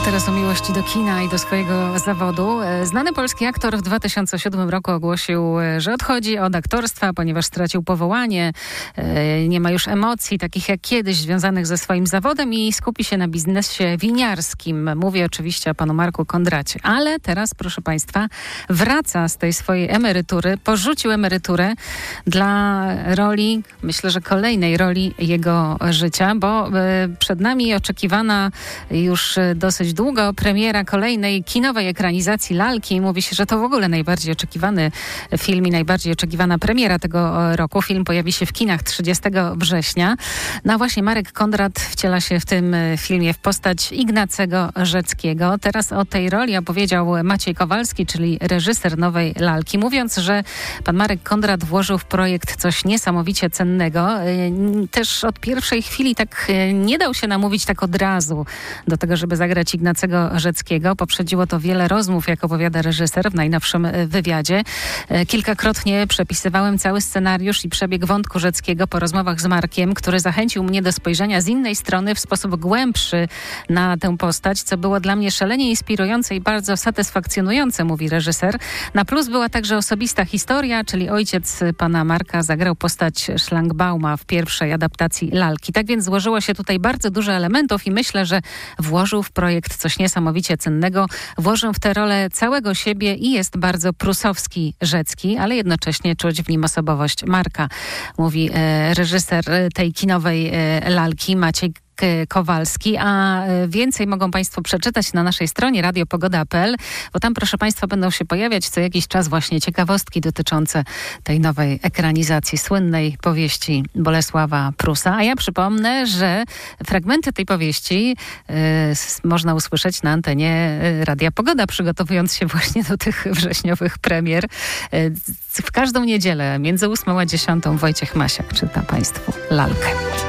teraz o miłości do kina i do swojego zawodu. Znany polski aktor w 2007 roku ogłosił, że odchodzi od aktorstwa, ponieważ stracił powołanie. Nie ma już emocji, takich jak kiedyś, związanych ze swoim zawodem i skupi się na biznesie winiarskim. Mówię oczywiście o panu Marku Kondracie. Ale teraz, proszę państwa, wraca z tej swojej emerytury, porzucił emeryturę dla roli, myślę, że kolejnej roli jego życia, bo przed nami oczekiwana już dosyć długo premiera kolejnej kinowej ekranizacji Lalki. Mówi się, że to w ogóle najbardziej oczekiwany film i najbardziej oczekiwana premiera tego roku. Film pojawi się w kinach 30 września. No a właśnie Marek Kondrat wciela się w tym filmie w postać Ignacego Rzeckiego. Teraz o tej roli opowiedział Maciej Kowalski, czyli reżyser nowej Lalki, mówiąc, że pan Marek Kondrat włożył w projekt coś niesamowicie cennego. Też od pierwszej chwili tak nie dał się namówić tak od razu do tego, żeby zagrać Ignacego Rzeckiego. Poprzedziło to wiele rozmów, jak opowiada reżyser w najnowszym wywiadzie. Kilkakrotnie przepisywałem cały scenariusz i przebieg wątku Rzeckiego po rozmowach z Markiem, który zachęcił mnie do spojrzenia z innej strony w sposób głębszy na tę postać, co było dla mnie szalenie inspirujące i bardzo satysfakcjonujące, mówi reżyser. Na plus była także osobista historia, czyli ojciec pana Marka zagrał postać Szlangbauma w pierwszej adaptacji Lalki. Tak więc złożyło się tutaj bardzo dużo elementów i myślę, że włożył w projekt coś niesamowicie cennego. Włożył w tę rolę całego siebie i jest bardzo prusowski Rzecki, ale jednocześnie czuć w nim osobowość Marka, mówi reżyser tej kinowej Lalki, Maciej Kowalski, a więcej mogą państwo przeczytać na naszej stronie radiopogoda.pl, bo tam, proszę państwa, będą się pojawiać co jakiś czas właśnie ciekawostki dotyczące tej nowej ekranizacji słynnej powieści Bolesława Prusa. A ja przypomnę, że fragmenty tej powieści można usłyszeć na antenie Radia Pogoda, przygotowując się właśnie do tych wrześniowych premier. W każdą niedzielę między 8 a 10 Wojciech Masiak czyta państwu Lalkę.